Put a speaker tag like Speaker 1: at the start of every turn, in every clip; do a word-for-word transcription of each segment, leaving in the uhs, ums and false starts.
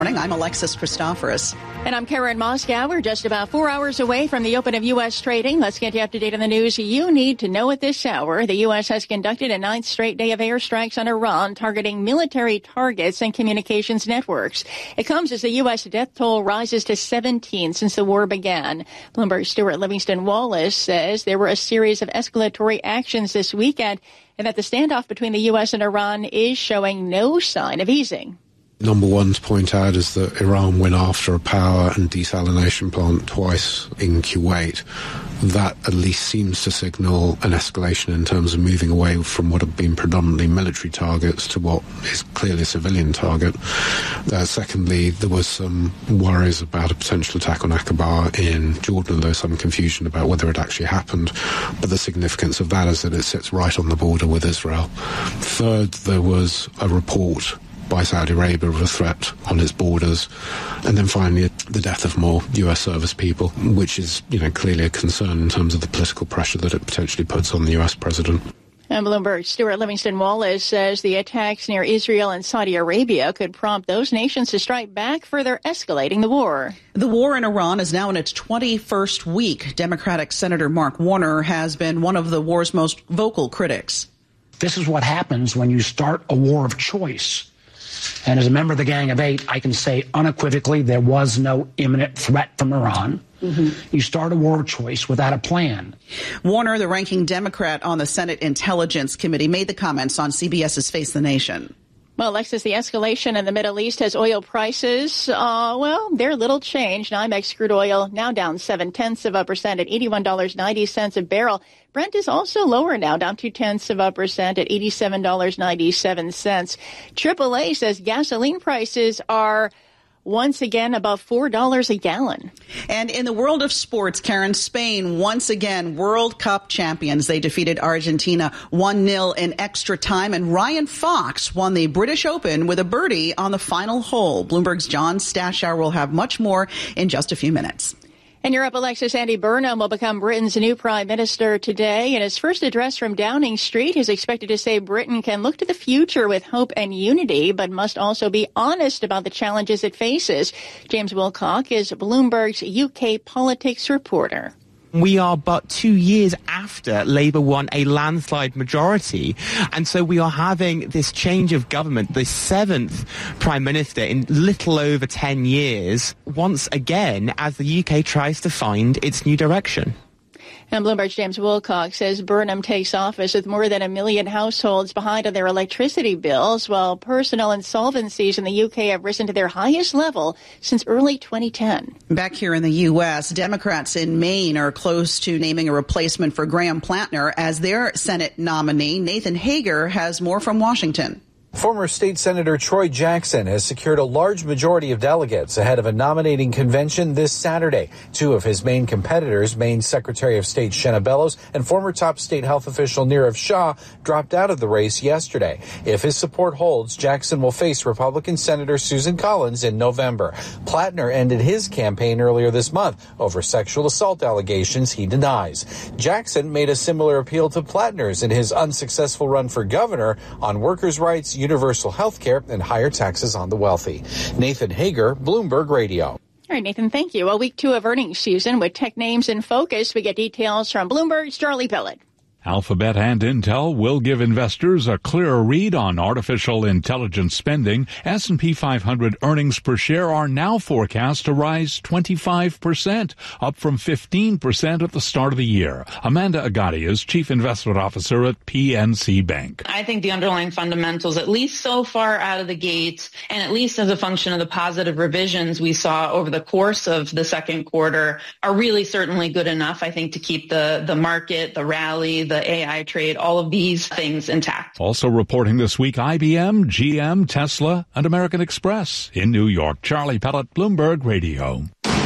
Speaker 1: I'm Alexis Christoforous.
Speaker 2: And I'm Karen Moscow. We're just about four hours away from the open of U S trading. Let's get you up to date on the news you need to know at this hour. The U S has conducted a ninth straight day of airstrikes on Iran, targeting military targets and communications networks. It comes as the U S death toll rises to seventeen since the war began. Bloomberg's Stuart Livingston Wallace says there were a series of escalatory actions this weekend and that the standoff between the U S and Iran is showing no sign of easing.
Speaker 3: Number one to point out is that Iran went after a power and desalination plant twice in Kuwait. That at least seems to signal an escalation in terms of moving away from what have been predominantly military targets to what is clearly a civilian target. Uh, secondly, there was some worries about a potential attack on Aqaba in Jordan. There was some confusion about whether it actually happened, but the significance of that is that it sits right on the border with Israel. Third, there was a report by Saudi Arabia of a threat on its borders. And then finally, the death of more U S service people, which is, you know, clearly a concern in terms of the political pressure that it potentially puts on the U S president.
Speaker 2: And Bloomberg's Stuart Livingston Wallace says the attacks near Israel and Saudi Arabia could prompt those nations to strike back, further escalating the war.
Speaker 1: The war in Iran is now in its twenty-first week. Democratic Senator Mark Warner has been one of the war's most vocal critics.
Speaker 4: This is what happens when you start a war of choice. And as a member of the Gang of Eight, I can say unequivocally there was no imminent threat from Iran. Mm-hmm. You start a war of choice without a plan.
Speaker 1: Warner, the ranking Democrat on the Senate Intelligence Committee, made the comments on CBS's Face the Nation.
Speaker 2: Well, Alexis, the escalation in the Middle East has oil prices, uh, well, they're little changed. NYMEX crude oil now down seven-tenths of a percent at eighty-one dollars and ninety cents a barrel. Brent is also lower now, down two-tenths of a percent at eighty-seven dollars and ninety-seven cents. triple A says gasoline prices are once again above four dollars a gallon.
Speaker 1: And in the world of sports, Karen, Spain once again World Cup champions. They defeated Argentina one nil in extra time, and Ryan Fox won the British Open with a birdie on the final hole. Bloomberg's John Stashower will have much more in just a few minutes.
Speaker 2: In Europe, Alexis, Andy Burnham will become Britain's new prime minister today. In his first address from Downing Street, he's expected to say Britain can look to the future with hope and unity, but must also be honest about the challenges it faces. James Wilcock is Bloomberg's U K politics reporter.
Speaker 5: We are but two years after Labour won a landslide majority. And so we are having this change of government, the seventh Prime Minister in little over ten years, once again, as the U K tries to find its new direction.
Speaker 2: And Bloomberg's James Wilcock says Burnham takes office with more than a million households behind on their electricity bills, while personal insolvencies in the U K have risen to their highest level since early twenty ten.
Speaker 1: Back here in the U S, Democrats in Maine are close to naming a replacement for Graham Plantner as their Senate nominee. Nathan Hager has more from Washington.
Speaker 6: Former State Senator Troy Jackson has secured a large majority of delegates ahead of a nominating convention this Saturday. Two of his main competitors, Maine Secretary of State Shenna Bellows and former top state health official Nirav Shah, dropped out of the race yesterday. If his support holds, Jackson will face Republican Senator Susan Collins in November. Plattner ended his campaign earlier this month over sexual assault allegations he denies. Jackson made a similar appeal to Plattner's in his unsuccessful run for governor on workers' rights, universal health care, and higher taxes on the wealthy. Nathan Hager, Bloomberg Radio.
Speaker 2: All right, Nathan, thank you. Well, week two of earnings season with tech names in focus. We get details from Bloomberg's Charlie Pellett.
Speaker 7: Alphabet and Intel will give investors a clearer read on artificial intelligence spending. S and P five hundred earnings per share are now forecast to rise twenty-five percent, up from fifteen percent at the start of the year. Amanda Agati is Chief Investment Officer at P N C Bank.
Speaker 8: I think the underlying fundamentals, at least so far out of the gate, and at least as a function of the positive revisions we saw over the course of the second quarter, are really certainly good enough, I think, to keep the, the market, the rally, the A I trade, all of these things intact.
Speaker 7: Also reporting this week, I B M, G M, Tesla, and American Express. In New York, Charlie Pellett, Bloomberg Radio.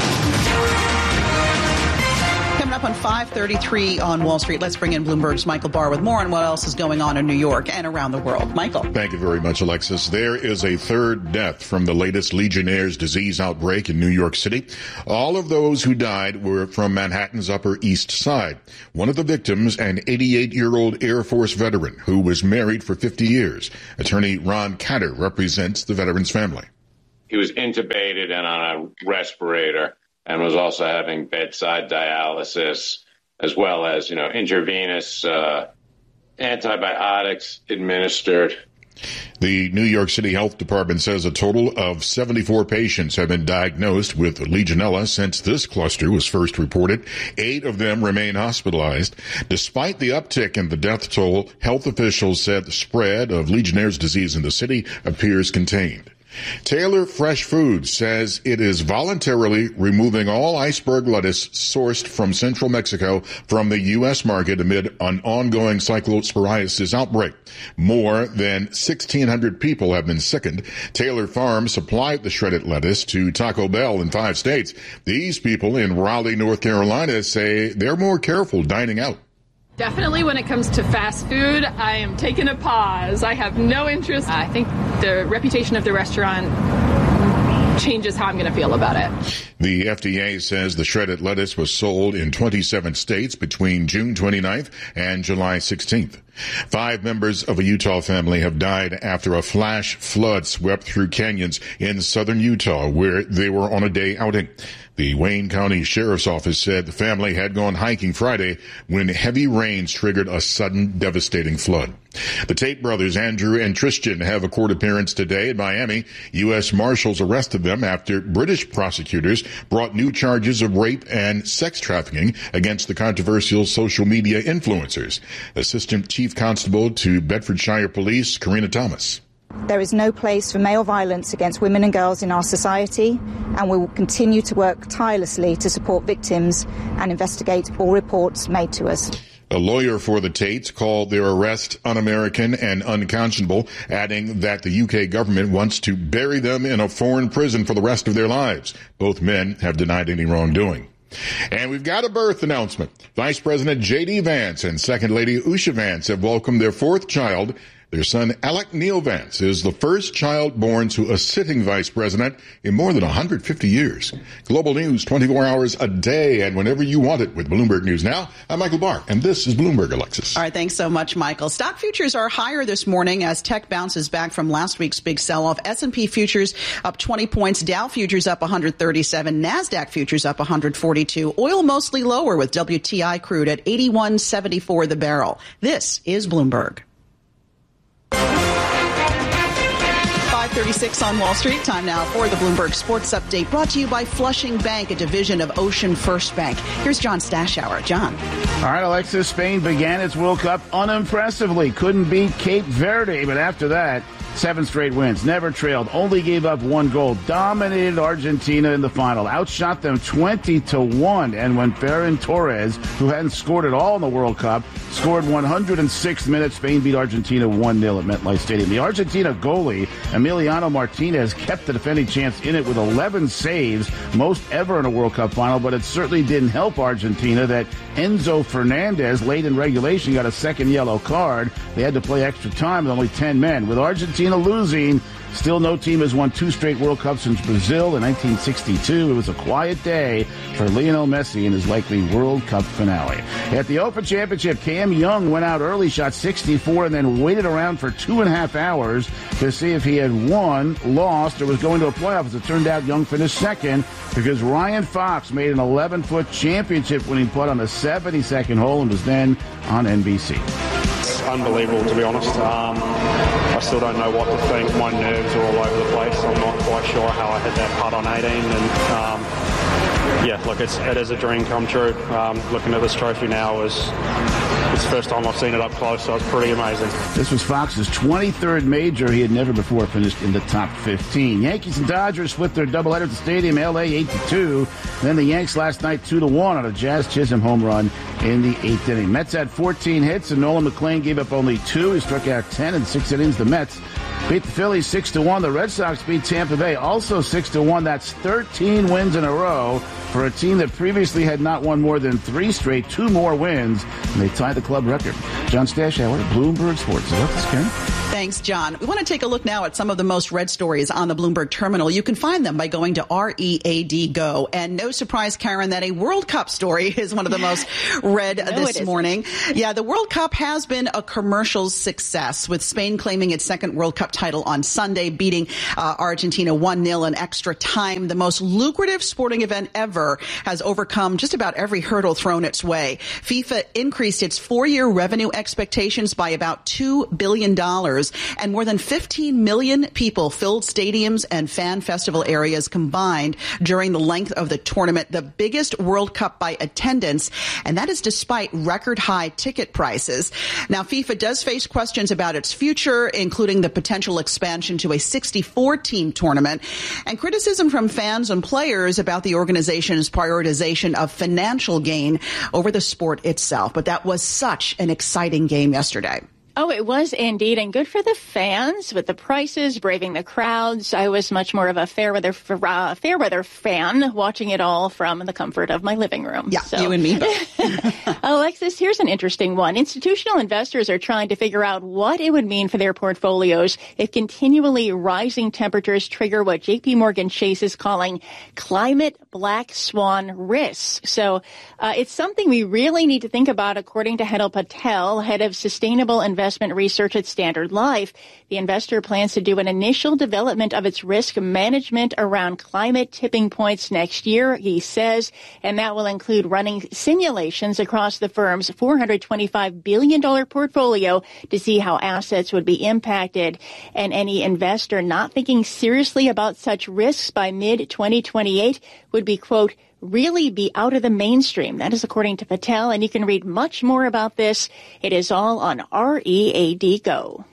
Speaker 1: Coming up on five thirty-three on Wall Street, let's bring in Bloomberg's Michael Barr with more on what else is going on in New York and around the world. Michael.
Speaker 9: Thank you very much, Alexis. There is a third death from the latest Legionnaire's disease outbreak in New York City. All of those who died were from Manhattan's Upper East Side. One of the victims, an eighty-eight-year-old Air Force veteran who was married for fifty years. Attorney Ron Catter represents the veteran's family.
Speaker 10: he was intubated and on a respirator and was also having bedside dialysis, as well as, you know, intravenous uh, antibiotics administered.
Speaker 9: The New York City Health Department says a total of seventy-four patients have been diagnosed with Legionella since this cluster was first reported. Eight of them remain hospitalized. Despite the uptick in the death toll, health officials said the spread of Legionnaire's disease in the city appears contained. Taylor Fresh Foods says it is voluntarily removing all iceberg lettuce sourced from central Mexico from the U S market amid an ongoing cyclosporiasis outbreak. More than sixteen hundred people have been sickened. Taylor Farms supplied the shredded lettuce to Taco Bell in five states. These people in Raleigh, North Carolina say they're more careful dining out.
Speaker 11: Definitely when it comes to fast food, I am taking a pause. I have no interest. I think the reputation of the restaurant changes how I'm going to feel about it.
Speaker 9: The F D A says the shredded lettuce was sold in twenty-seven states between June twenty-ninth and July sixteenth. Five members of a Utah family have died after a flash flood swept through canyons in southern Utah where they were on a day outing. The Wayne County Sheriff's Office said the family had gone hiking Friday when heavy rains triggered a sudden devastating flood. The Tate brothers, Andrew and Tristan, have a court appearance today in Miami. U S Marshals arrested them after British prosecutors brought new charges of rape and sex trafficking against the controversial social media influencers. Assistant Chief Constable to Bedfordshire Police, Karina Thomas.
Speaker 12: There is no place for male violence against women and girls in our society, and we will continue to work tirelessly to support victims and investigate all reports made to us.
Speaker 9: A lawyer for the Tates called their arrest un-American and unconscionable, adding that the U K government wants to bury them in a foreign prison for the rest of their lives. Both men have denied any wrongdoing. And we've got a birth announcement. Vice President J D. Vance and Second Lady Usha Vance have welcomed their fourth child. Their son, Alec Neil Vance, is the first child born to a sitting vice president in more than one hundred fifty years. Global news twenty-four hours a day and whenever you want it with Bloomberg News Now. I'm Michael Barr, and this is Bloomberg, Alexis.
Speaker 1: All right, thanks so much, Michael. Stock futures are higher this morning as tech bounces back from last week's big sell-off. S and P futures up twenty points, Dow futures up one hundred thirty-seven, NASDAQ futures up one hundred forty-two. Oil mostly lower with W T I crude at eighty-one seventy-four the barrel. This is Bloomberg. five thirty-six on Wall Street. Time now for the Bloomberg Sports Update, brought to you by Flushing Bank, a division of Ocean First Bank. Here's John Stashower. John.
Speaker 13: All right, Alexis. Spain began its World Cup unimpressively. Couldn't beat Cape Verde, but after that, seven straight wins. Never trailed. Only gave up one goal. Dominated Argentina in the final. Outshot them twenty to one. And when Ferran Torres, who hadn't scored at all in the World Cup, scored one hundred sixth minute, Spain beat Argentina one nil at MetLife Stadium. The Argentina goalie, Emiliano Martinez, kept the defending champs in it with eleven saves, most ever in a World Cup final, but it certainly didn't help Argentina that Enzo Fernandez, late in regulation, got a second yellow card. They had to play extra time with only ten men. With Argentina losing, still no team has won two straight World Cups since Brazil in nineteen sixty-two. It was a quiet day for Lionel Messi in his likely World Cup finale. At the Open Championship, Cam Young went out early, shot sixty-four, and then waited around for two and a half hours to see if he had won, lost, or was going to a playoff. As it turned out, Young finished second because Ryan Fox made an eleven-foot championship-winning putt on the seventy-second hole and was then on N B C.
Speaker 14: Unbelievable, to be honest. Um, I still don't know what to think. My nerves are all over the place. I'm not quite sure how I hit that putt on eighteen. And um, yeah, look, it's, it is a dream come true. Um, looking at this trophy now is it's the first time I've seen it up close, so it's pretty amazing.
Speaker 13: This was Fox's twenty-third major. He had never before finished in the top fifteen. Yankees and Dodgers split their doubleheader at the stadium, L A eight to two. Then the Yanks last night two to one on a Jazz Chisholm home run in the eighth inning. Mets had fourteen hits, and Nolan McLean gave up only two. He struck out ten in six innings. The Mets beat the Phillies six to one. The Red Sox beat Tampa Bay also six to one. That's thirteen wins in a row for a team that previously had not won more than three straight, two more wins, and they tied the club record. John Stashower, Bloomberg Sports. Is that this, Karen?
Speaker 1: Thank Thanks, John. We want to take a look now at some of the most read stories on the Bloomberg terminal. You can find them by going to R E A D Go. And no surprise, Karen, that a World Cup story is one of the most read no, this morning. Yeah, the World Cup has been a commercial success, with Spain claiming its second World Cup title on Sunday, beating uh, Argentina one nil in extra time. The most lucrative sporting event ever has overcome just about every hurdle thrown its way. FIFA increased its four-year revenue expectations by about two billion dollars, and more than fifteen million people filled stadiums and fan festival areas combined during the length of the tournament, the biggest World Cup by attendance, and that is despite record high ticket prices. Now, FIFA does face questions about its future, including the potential expansion to a sixty-four team tournament, and criticism from fans and players about the organization's prioritization of financial gain over the sport itself. But that was such an exciting game yesterday.
Speaker 2: Oh, it was indeed, and good for the fans with the prices, braving the crowds. I was much more of a fair weather uh, fair weather fan, watching it all from the comfort of my living room.
Speaker 1: Yeah, so. You and me both.
Speaker 2: Alexis, here's an interesting one. Institutional investors are trying to figure out what it would mean for their portfolios if continually rising temperatures trigger what J P Morgan Chase is calling climate black swan risks. So uh, it's something we really need to think about, according to Hedel Patel, head of sustainable investment Investment research at Standard Life. The investor plans to do an initial development of its risk management around climate tipping points next year, he says, and that will include running simulations across the firm's four hundred twenty-five billion dollars portfolio to see how assets would be impacted. And any investor not thinking seriously about such risks by mid twenty twenty-eight would be, quote, really be out of the mainstream. That is according to Patel, and you can read much more about this. It is all on R E A D Go.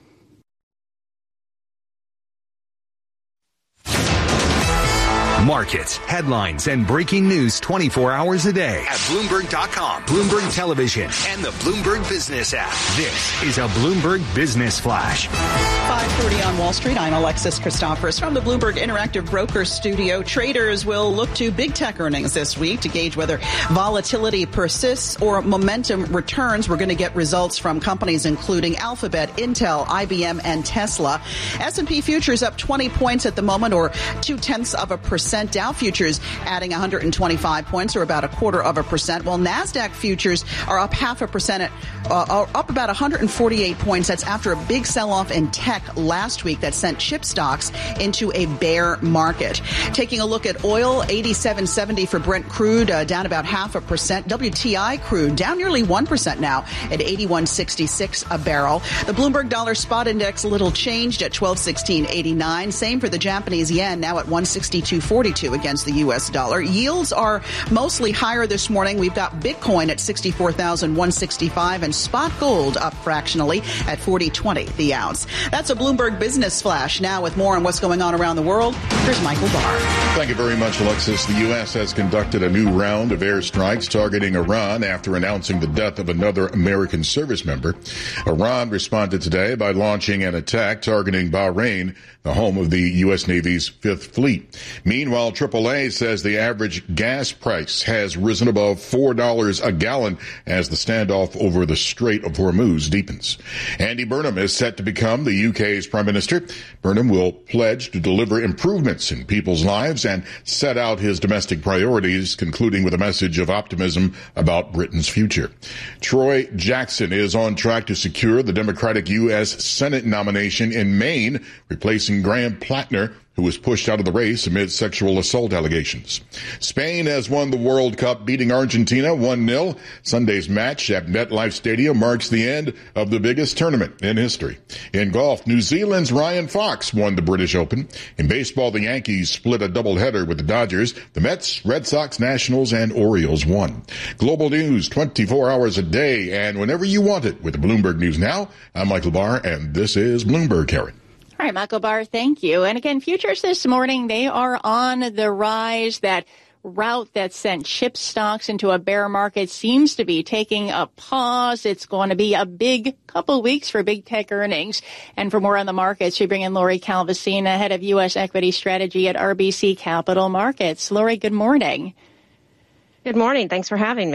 Speaker 15: Markets, headlines, and breaking news twenty-four hours a day at Bloomberg dot com, Bloomberg Television, and the Bloomberg Business app. This is a Bloomberg Business Flash.
Speaker 1: five thirty on Wall Street. I'm Alexis Christoforous from the Bloomberg Interactive Broker Studio. Traders will look to big tech earnings this week to gauge whether volatility persists or momentum returns. We're going to get results from companies including Alphabet, Intel, I B M, and Tesla. S and P futures up twenty points at the moment, or two-tenths of a percent. Dow futures adding one hundred twenty-five points, or about a quarter of a percent, while NASDAQ futures are up half a percent, at, uh, up about one hundred forty-eight points. That's after a big sell-off in tech last week that sent chip stocks into a bear market. Taking a look at oil, eighty-seven seventy for Brent crude, uh, down about half a percent. W T I crude down nearly one percent now at eighty-one sixty-six a barrel. The Bloomberg Dollar Spot Index a little changed at twelve sixteen eighty-nine. Same for the Japanese yen, now at one sixty-two forty-two against the U S dollar. Yields are mostly higher this morning. We've got Bitcoin at sixty-four thousand one hundred sixty-five and spot gold up fractionally at forty twenty the ounce. That's a Bloomberg Business Flash. Now with more on what's going on around the world, here's Michael Barr.
Speaker 9: Thank you very much, Alexis. The U S has conducted a new round of airstrikes targeting Iran after announcing the death of another American service member. Iran responded today by launching an attack targeting Bahrain, the home of the U S Navy's Fifth Fleet. Meanwhile, triple A says the average gas price has risen above four dollars a gallon as the standoff over the Strait of Hormuz deepens. Andy Burnham is set to become the U K's Prime Minister. Burnham will pledge to deliver improvements in people's lives and set out his domestic priorities, concluding with a message of optimism about Britain's future. Troy Jackson is on track to secure the Democratic U S Senate nomination in Maine, replacing Graham Plattner, who was pushed out of the race amid sexual assault allegations. Spain has won the World Cup, beating Argentina one nil. Sunday's match at MetLife Stadium marks the end of the biggest tournament in history. In golf, New Zealand's Ryan Fox won the British Open. In baseball, the Yankees split a doubleheader with the Dodgers. The Mets, Red Sox, Nationals, and Orioles won. Global news twenty-four hours a day and whenever you want it with Bloomberg News Now. I'm Michael Barr, and this is Bloomberg, Karen.
Speaker 2: All right, Michael Barr, thank you. And again, futures this morning, they are on the rise. That route that sent chip stocks into a bear market seems to be taking a pause. It's going to be a big couple weeks for big tech earnings. And for more on the markets, we bring in Lori Calvasina, head of U S equity strategy at R B C Capital Markets. Lori, good morning.
Speaker 16: Good morning. Thanks for having me.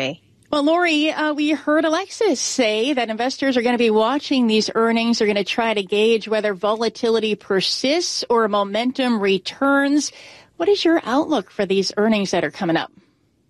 Speaker 2: Well, Lori, uh, we heard Alexis say that investors are going to be watching these earnings. They're going to try to gauge whether volatility persists or momentum returns. What is your outlook for these earnings that are coming up?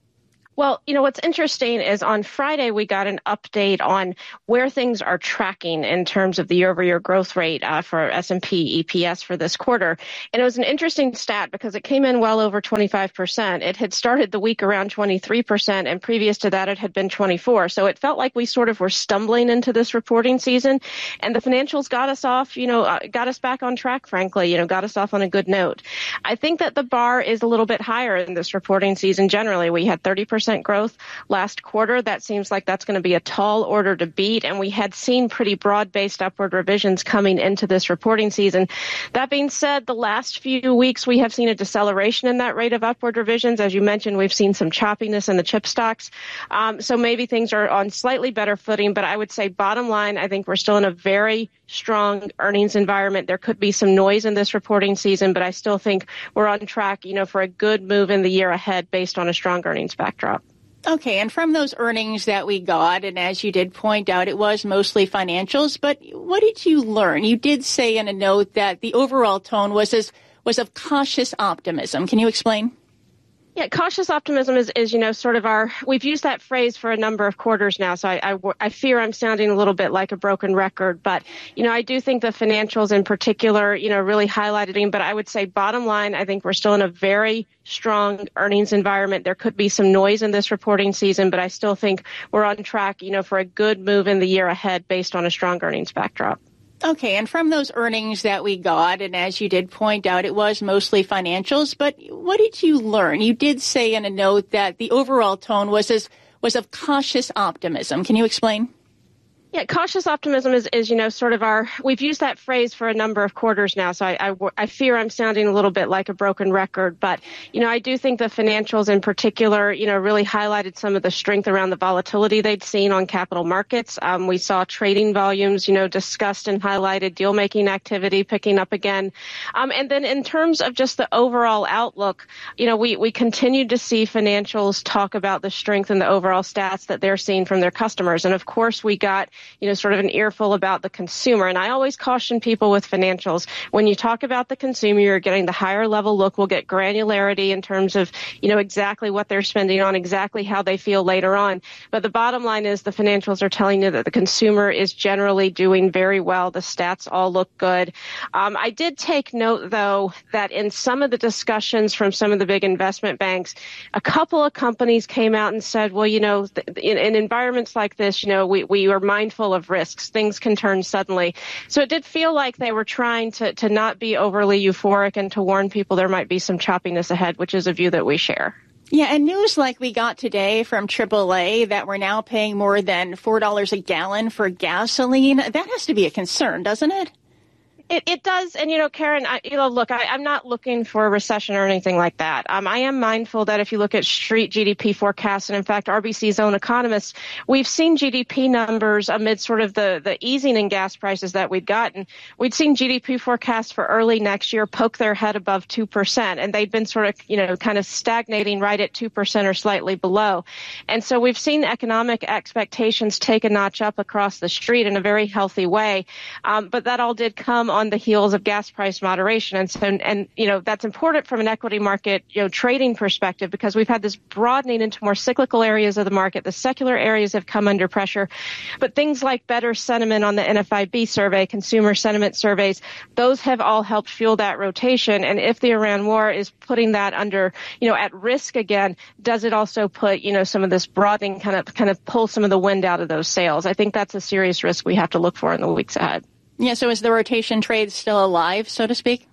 Speaker 16: Well, you know, what's interesting is on Friday, we got an update on where things are tracking in terms of the year-over-year growth rate uh, for S and P E P S for this quarter. And it was an interesting stat because it came in well over twenty-five percent. It had started the week around twenty-three percent, and previous to that, it had been twenty-four. So it felt like we sort of were stumbling into this reporting season, and the financials got us off, you know, uh, got us back on track, frankly, you know, got us off on a good note. I think that the bar is a little bit higher in this reporting season generally. We had thirty percent growth last quarter. That seems like that's going to be a tall order to beat, and we had seen pretty broad-based upward revisions coming into this reporting season. That being said, the last few weeks we have seen a deceleration in that rate of upward revisions. As you mentioned, we've seen some choppiness in the chip stocks, um, so maybe things are on slightly better footing, but I would say bottom line, I think we're still in a very strong earnings environment. There could be some noise in this reporting season, but I still think we're on track, you know, for a good move in the year ahead based on a strong earnings backdrop.
Speaker 2: Okay, and from those earnings that we got, and as you did point out, it was mostly financials, but what did you learn? You did say in a note that the overall tone was as, was of cautious optimism. Can you explain?
Speaker 16: Yeah, cautious optimism is, is, you know, sort of our, we've used that phrase for a number of quarters now, so I, I, I fear I'm sounding a little bit like a broken record, but, you know, I do think the financials in particular, you know, really highlighted them, but I would say bottom line, I think we're still in a very strong earnings environment. There could be some noise in this reporting season, but I still think we're on track, you know, for a good move in the year ahead based on a strong earnings backdrop.
Speaker 2: Okay, and from those earnings that we got, and as you did point out, it was mostly financials, but what did you learn? You did say in a note that the overall tone was as, was of cautious optimism. Can you explain?
Speaker 16: Yeah, cautious optimism is, is, you know, sort of our, we've used that phrase for a number of quarters now, so I, I, I fear I'm sounding a little bit like a broken record, but, you know, I do think the financials in particular, you know, really highlighted some of the strength around the volatility they'd seen on capital markets. Um, we saw trading volumes, you know, discussed and highlighted, deal-making activity picking up again. Um, and then in terms of just the overall outlook, you know, we, we continued to see financials talk about the strength and the overall stats that they're seeing from their customers. And of course, we got, you know, sort of an earful about the consumer. And I always caution people with financials, when you talk about the consumer, you're getting the higher level look. We'll get granularity in terms of, you know, exactly what they're spending on, exactly how they feel later on. But the bottom line is the financials are telling you that the consumer is generally doing very well. The stats all look good. Um, I did take note, though, that in some of the discussions from some of the big investment banks, a couple of companies came out and said, well, you know, in, in environments like this, you know, we, we are mindful of risks. Things can turn suddenly. So it did feel like they were trying to, to not be overly euphoric and to warn people there might be some choppiness ahead, which is a view that we share.
Speaker 2: Yeah, and news like we got today from triple A that we're now paying more than four dollars a gallon for gasoline, that has to be a concern, doesn't it?
Speaker 16: It, it does. And, you know, Karen, I, you know, look, I, I'm not looking for a recession or anything like that. Um, I am mindful that if you look at street G D P forecasts, and in fact, R B C's own economists, we've seen G D P numbers amid sort of the, the easing in gas prices that we'd gotten. We'd seen G D P forecasts for early next year poke their head above two percent, and they'd been sort of, you know, kind of stagnating right at two percent or slightly below. And so we've seen economic expectations take a notch up across the street in a very healthy way. Um, but that all did come on the heels of gas price moderation. And so, and, you know, that's important from an equity market, you know, trading perspective, because we've had this broadening into more cyclical areas of the market. The secular areas have come under pressure, but things like better sentiment on the N F I B survey, consumer sentiment surveys, those have all helped fuel that rotation. And if the Iran war is putting that under, you know, at risk again, does it also put, you know, some of this broadening kind of, kind of pull some of the wind out of those sails? I think that's a serious risk we have to look for in the weeks ahead.
Speaker 2: Yeah, so is the rotation trade still alive, so to speak?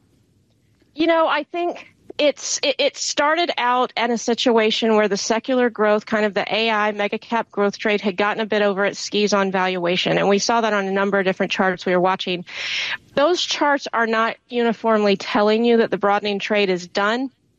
Speaker 16: You know, I think it's it, it started out in a situation where the secular growth, kind of the A I mega cap growth trade, had gotten a bit over its skis on valuation. And we saw that on a number of different charts we were watching. Those charts are not uniformly telling you that the broadening trade is done,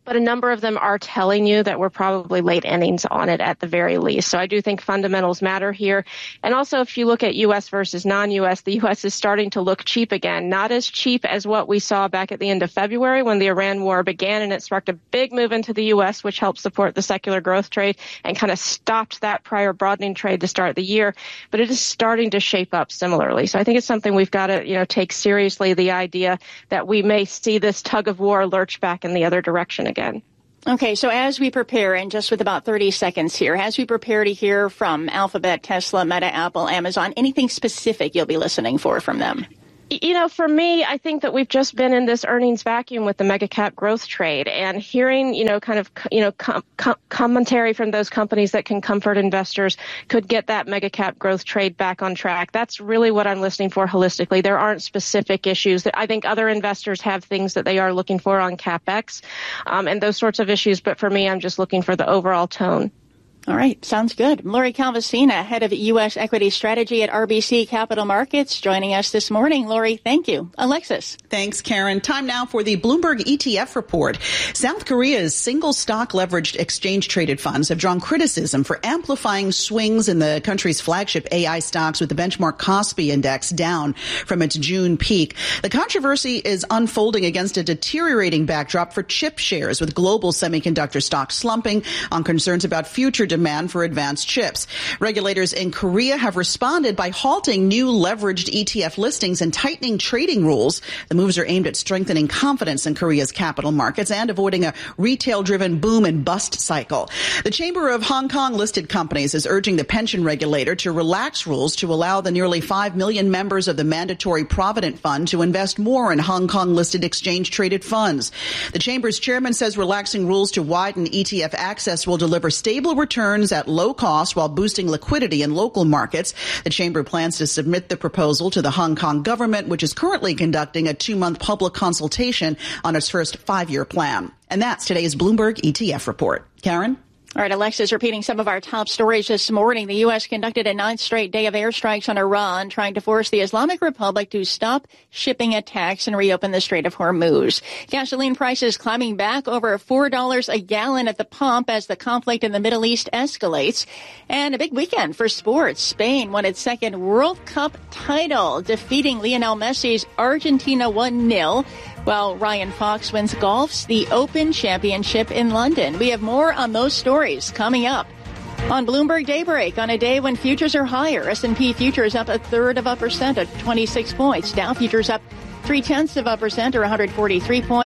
Speaker 16: but a number of them are telling you that we're probably late innings on it at the very least. So I do think fundamentals matter here. And also, if you look at U S versus non-U S, the U S is starting to look cheap again, not as cheap as what we saw back at the end of February when the Iran war began, and it sparked a big move into the U S, which helped support the secular growth trade and kind of stopped that prior broadening trade to start the year. But it is starting to shape up similarly. So I think it's something we've got to, you know, take seriously, the idea that we may see this tug of war lurch back in the other direction again.
Speaker 2: Okay, so as we prepare, and just with about thirty seconds here, as we prepare to hear from Alphabet, Tesla, Meta, Apple, Amazon, anything specific you'll be listening for from them?
Speaker 16: You know, for me, I think that we've just been in this earnings vacuum with the mega cap growth trade, and hearing, you know, kind of, you know, com- com- commentary from those companies that can comfort investors could get that mega cap growth trade back on track. That's really what I'm listening for holistically. There aren't specific issues. I think other investors have things that they are looking for on CapEx um, and those sorts of issues. But for me, I'm just looking for the overall tone.
Speaker 2: All right. Sounds good. Lori Calvasina, head of U S equity strategy at R B C Capital Markets, joining us this morning. Lori, thank you. Alexis.
Speaker 1: Thanks, Karen. Time now for the Bloomberg E T F report. South Korea's single stock leveraged exchange traded funds have drawn criticism for amplifying swings in the country's flagship A I stocks, with the benchmark Kospi index down from its June peak. The controversy is unfolding against a deteriorating backdrop for chip shares, with global semiconductor stocks slumping on concerns about future demand for advanced chips. Regulators in Korea have responded by halting new leveraged E T F listings and tightening trading rules. The moves are aimed at strengthening confidence in Korea's capital markets and avoiding a retail-driven boom and bust cycle. The Chamber of Hong Kong listed companies is urging the pension regulator to relax rules to allow the nearly five million members of the mandatory Provident Fund to invest more in Hong Kong listed exchange traded funds. The Chamber's chairman says relaxing rules to widen E T F access will deliver stable returns at low cost while boosting liquidity in local markets. The Chamber plans to submit the proposal to the Hong Kong government, which is currently conducting a two-month public consultation on its first five-year plan. And that's today's Bloomberg E T F report. Karen?
Speaker 2: All right, Alexis, repeating some of our top stories this morning. The U S conducted a ninth straight day of airstrikes on Iran, trying to force the Islamic Republic to stop shipping attacks and reopen the Strait of Hormuz. Gasoline prices climbing back over four dollars a gallon at the pump as the conflict in the Middle East escalates. And a big weekend for sports. Spain won its second World Cup title, defeating Lionel Messi's Argentina one nil. While Ryan Fox wins golf's The Open Championship in London. We have more on those stories coming up on Bloomberg Daybreak on a day when futures are higher. S and P futures up a third of a percent at twenty-six points. Dow futures up three tenths of a percent or one hundred forty-three points.